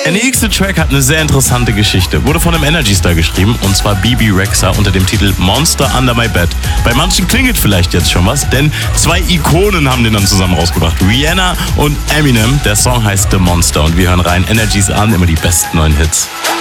Der nächste Track hat eine sehr interessante Geschichte. Wurde von einem Energy-Star geschrieben, und zwar BB Rexa unter dem Titel Monster Under My Bed. Bei manchen klingelt vielleicht jetzt schon was, denn zwei Ikonen haben den dann zusammen rausgebracht. Rihanna und Eminem. Der Song heißt The Monster und wir hören rein. Energies an, immer die besten neuen Hits.